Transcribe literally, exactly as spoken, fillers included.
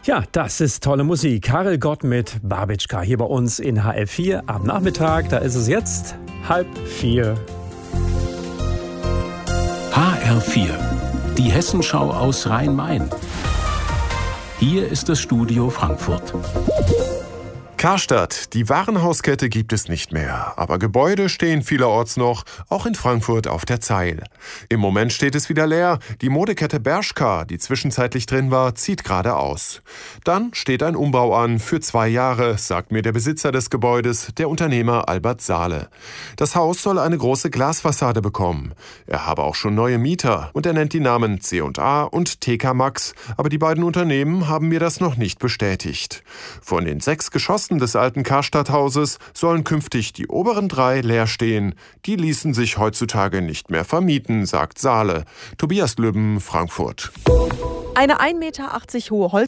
Ja, das ist tolle Musik. Karel Gott mit Babitschka hier bei uns in H L vier am Nachmittag. Da ist es jetzt halb vier. H R vier, die Hessenschau aus Rhein-Main. Hier ist das Studio Frankfurt. Karstadt, die Warenhauskette gibt es nicht mehr, aber Gebäude stehen vielerorts noch, auch in Frankfurt auf der Zeil. Im Moment steht es wieder leer, die Modekette Bershka, die zwischenzeitlich drin war, zieht gerade aus. Dann steht ein Umbau an für zwei Jahre, sagt mir der Besitzer des Gebäudes, der Unternehmer Albert Sahle. Das Haus soll eine große Glasfassade bekommen. Er habe auch schon neue Mieter und er nennt die Namen C und A und T K Maxx, aber die beiden Unternehmen haben mir das noch nicht bestätigt. Von den sechs Geschossen des alten Karstadthauses sollen künftig die oberen drei leer stehen. Die ließen sich heutzutage nicht mehr vermieten, sagt Sahle. Tobias Lübben, Frankfurt. Eine ein Meter achtzig hohe Holz